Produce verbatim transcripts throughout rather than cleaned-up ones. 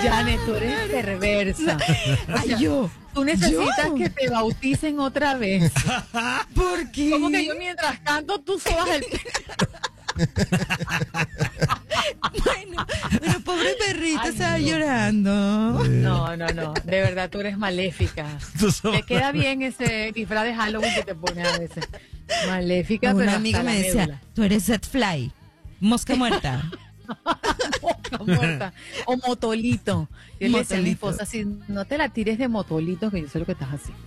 Janet, tú eres perversa. Ay, yo. Tú necesitas ¿Yo? que te bauticen otra vez. ¿Por qué? Como que yo mientras canto, tú sobas el Bueno, pero pobre perrita estaba no. llorando. No, no, no. De verdad, tú eres maléfica. Te queda bien ese disfraz de Halloween que te pones a veces. Maléfica, un pero amigo hasta me la decía, médula. tú eres Zed Fly, mosca muerta. Mosca muerta. O motolito. Yo le decía a mi Motolito. esposa, si no te la tires de motolito, que yo sé lo que estás haciendo.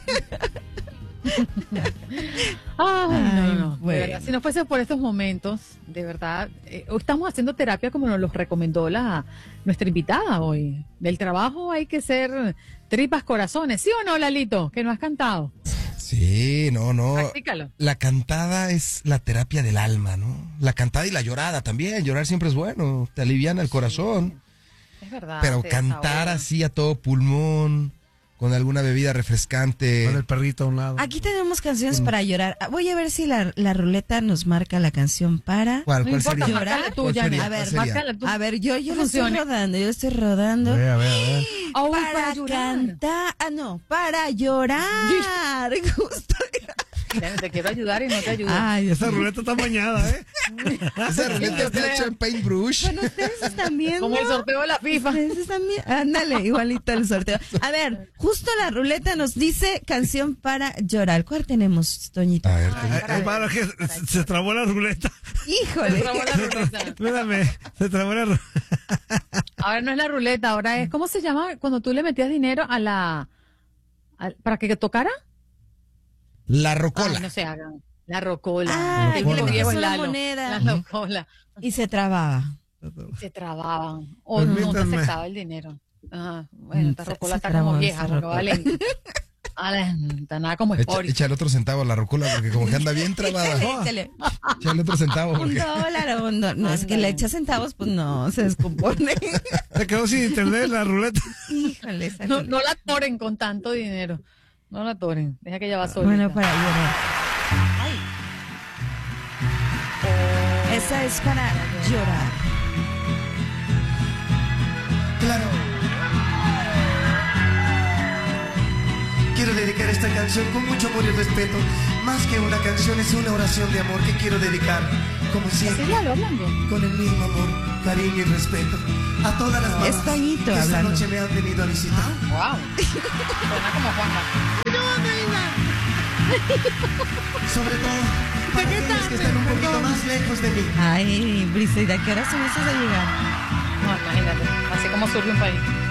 Ay, no, no. bueno. De verdad, si no fuese por estos momentos, de verdad, eh, estamos haciendo terapia como nos lo recomendó la nuestra invitada hoy. Del trabajo hay que ser tripas corazones, ¿sí o no, Lalito? Que no has cantado. Sí, no, no. Practícalo. La cantada es la terapia del alma, ¿no? La cantada y la llorada también. Llorar siempre es bueno, te aliviana el corazón. Es verdad. Pero te cantar desahoga. así a todo pulmón, con alguna bebida refrescante. Con el perrito a un lado. Aquí tenemos canciones para llorar. Voy a ver si la, la ruleta nos marca la canción para ¿Cuál, No cuál importa, sería? márcala tú, ¿Cuál Janet. sería? A ver, ¿Cuál sería? márcala tú. A ver, yo, yo lo estoy Funcione. rodando, yo lo estoy rodando. A ver, a ver, a ver. Oh, para para llorar. cantar, ah no, para llorar. Justo. Janet, te quiero ayudar y no te ayudo. Ay, Esa ruleta está bañada, ¿eh? Esa ruleta está hecha en paintbrush. bueno, ustedes están viendo. Como el sorteo de la FIFA. Ustedes están viendo. Ándale, igualito el sorteo. A ver, justo la ruleta nos dice canción para llorar. ¿Cuál tenemos, Toñito? A ver, Ay, ay, para que se, se trabó la ruleta. Híjole. Trabó la ruleta. Espérame, se trabó la ruleta. Ahora no es la ruleta, ahora es, ¿cómo se llama? Cuando tú le metías dinero a la, a- para que tocara. la Ay, rocola. no se hagan. La rocola. Ah, El que le viejo metías una Lalo. moneda. La rocola. Y se trababa. Se trababan. O no te Permítanme. aceptaba el dinero. Ajá. Bueno, esta Se- rocola se está trabó como esa vieja, porque rocola. vale. Vale, está nada como Echa, Spory. échale otro centavo a la rocola porque como que anda bien trabada. Échale. Échale otro centavo Un porque... dólar o un dólar. No, es que le echas centavos, pues no, se descompone. Se quedó sin internet la ruleta. Híjole, esa No, ruleta. no la toren con tanto dinero. No la toren. Deja que ella va solita. Bueno, para llorar. Esa es para llorar. Claro. Quiero dedicar esta canción con mucho amor y respeto. Más que una canción, es una oración de amor que quiero dedicar, como ¿Sí, siempre, Lalo, hablando? con el mismo amor, cariño y respeto a todas las mamás Es Toñito que esta hablando. noche me han venido a visitar. Wow. Suena como Juanma. Sobre todo para aquellos que están un poquito más lejos de mí. Ay, Briseida, ¿qué hora son esas de llegar? No, imagínate. Así como surge un país.